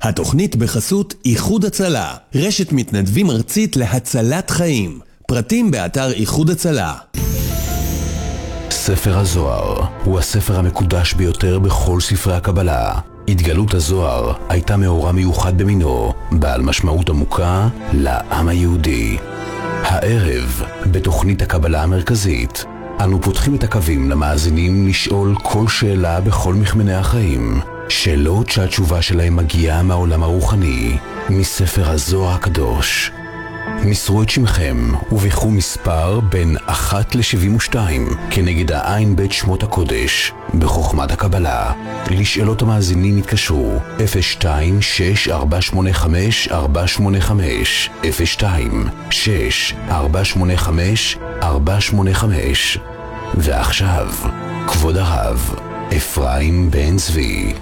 התוכנית בחסות איחוד הצלה, רשת מתנדבים ארצית להצלת חיים. פרטים באתר איחוד הצלה. ספר הזוהר הוא הספר המקודש ביותר בכל ספרי הקבלה. התגלות הזוהר הייתה מאורע מיוחד במינו, בעל משמעות עמוקה לעם היהודי. הערב, בתוכנית הקבלה המרכזית, אנו פותחים את הקווים למאזינים לשאול כל שאלה בכל מכמני החיים. שאלות שהתשובה שלהם מגיעה מהעולם הרוחני, מספר הזוהר הקדוש. מסרו את שמכם ובחרו מספר בין 1 ל-72 כנגד העין בית שמות הקודש בחוכמת הקבלה. לשאלות המאזינים התקשרו 02-6485-485 02-6485-485. ועכשיו, כבוד הרב אפרים בן צבי.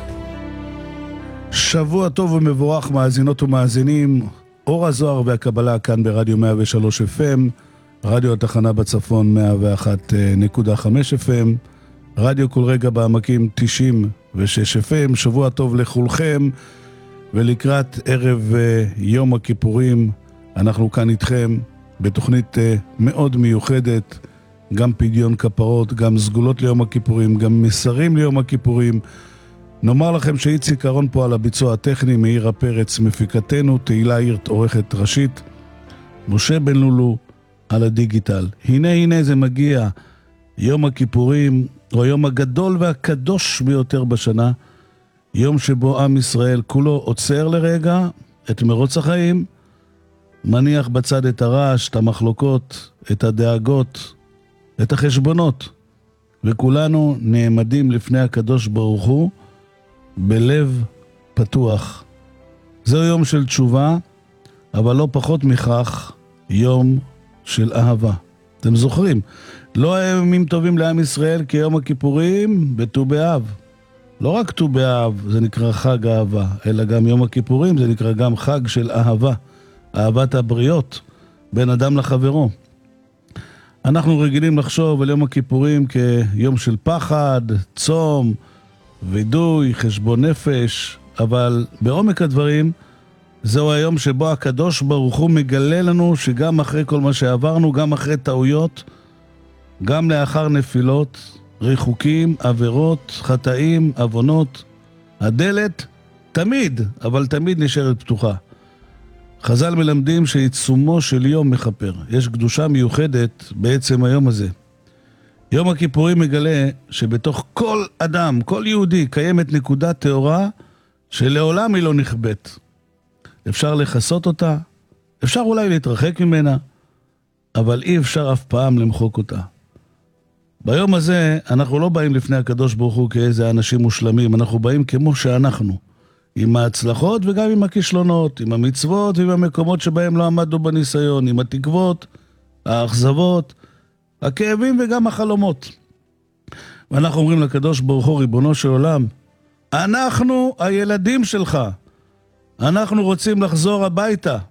שבוע טוב ומבורך מאזינות ומאזינים. אור הזוהר והקבלה כאן ברדיו 103 FM, רדיו התחנה בצפון 101.5 FM, רדיו כל רגע בעמקים 96 FM. שבוע טוב לכולכם, ולקראת ערב יום הכיפורים אנחנו כאן איתכם בתוכנית מאוד מיוחדת, גם פדיון כפרות, גם סגולות ליום הכיפורים, גם מסרים ליום הכיפורים. נאמר לכם שאיציק אהרון פה על הביצוע הטכני, מאיר הפרץ מפיקתנו, תהילה הירט עורכת ראשית, משה בן לולו על הדיגיטל. הנה זה מגיע, יום הכיפורים הוא היום הגדול והקדוש ביותר בשנה, יום שבו עם ישראל כולו עוצר לרגע את מרוץ החיים, מניח בצד את הרעש, את המחלוקות, את הדאגות, את החשבונות, וכולנו נעמדים לפני הקדוש ברוך הוא בלב פתוח. זהו יום של תשובה, אבל לא פחות מכך, יום של אהבה. אתם זוכרים, לא הימים טובים לעם ישראל כיום הכיפורים בט"ו באב. לא רק ט"ו באב זה נקרא חג אהבה, אלא גם יום הכיפורים זה נקרא גם חג של אהבה, אהבת הבריות בין אדם לחברו. אנחנו רגילים לחשוב על יום הכיפורים כיום של פחד, צום, וידוי, חשבון נפש, אבל בעומק הדברים זהו היום שבו הקדוש ברוך הוא מגלה לנו שגם אחרי כל מה שעברנו, גם אחרי טעויות, גם לאחר נפילות, ריחוקים, עבירות, חטאים, עוונות, הדלת תמיד, אבל תמיד נשארת פתוחה. חז"ל מלמדים שעיצומו של יום מחפר. יש קדושה מיוחדת בעצם היום הזה. יום הכיפורים מגלה שבתוך כל אדם, כל יהודי, קיימת נקודה טהורה שלעולם היא לא נכבט. אפשר לחסות אותה, אפשר אולי להתרחק ממנה, אבל אי אפשר אף פעם למחוק אותה. ביום הזה אנחנו לא באים לפני הקדוש ברוך הוא כאיזה אנשים מושלמים, אנחנו באים כמו שאנחנו, עם ההצלחות וגם עם הכישלונות, עם המצוות ועם המקומות שבהם לא עמדנו בניסיון, עם התקוות, האכזבות, הכאבים וגם החלומות. ואנחנו אומרים לקדוש ברוך הוא, ריבונו של עולם, אנחנו הילדים שלך, אנחנו רוצים לחזור הביתה,